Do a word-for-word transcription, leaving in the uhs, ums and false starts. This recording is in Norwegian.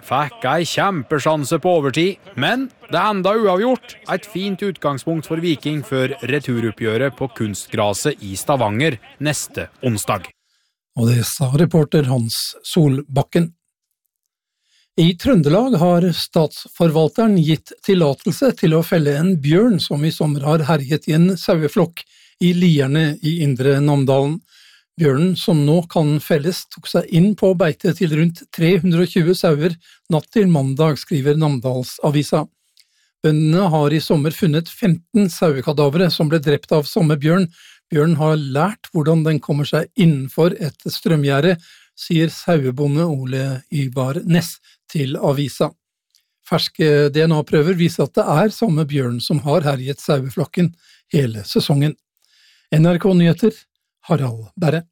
fikk ei kjempesjanse på overtid, men det enda uavgjort et fint utgangspunkt for Viking før returuppgjøret på kunstgraset i Stavanger neste onsdag. Og det sa reporter Hans Solbakken. I Trøndelag har statsforvalteren gitt tillatelse til å felle en bjørn som i sommer har herjet i en saueflokk i Lierne i Indre Namdalen. Bjørnen som nå kan felles tok seg inn på beite til rundt tre hundre og tjue sauer natt til mandag, skriver Namdalsavisa. Bøndene har i sommer funnet femten sauekadavere som ble drept av samme bjørn. Bjørnen har lært hvordan den kommer seg innenfor et strømgjerde, sier sauebonde Ole Ivar Ness til avisa. Ferske D N A-prøver viser at det er samme bjørn som har herjet saueflokken hele sesongen. N R K Nyheter, Harald Berre.